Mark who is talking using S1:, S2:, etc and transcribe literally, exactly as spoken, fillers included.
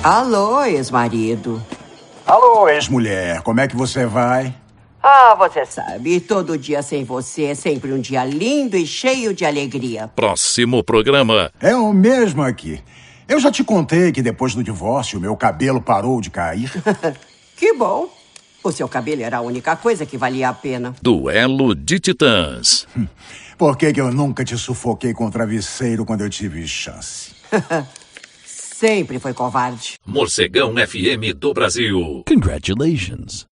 S1: Alô, ex-marido.
S2: Alô, ex-mulher. Como é que você vai?
S1: Ah, você sabe, todo dia sem você é sempre um dia lindo e cheio de alegria.
S3: Próximo programa.
S2: É o mesmo aqui. Eu já te contei que depois do divórcio, meu cabelo parou de cair.
S1: Que bom. O seu cabelo era a única coisa que valia a pena.
S3: Duelo de Titãs.
S2: Por que que eu nunca te sufoquei com o travesseiro quando eu tive chance?
S1: Sempre foi covarde.
S3: Morcegão F M do Brasil.
S4: Congratulations.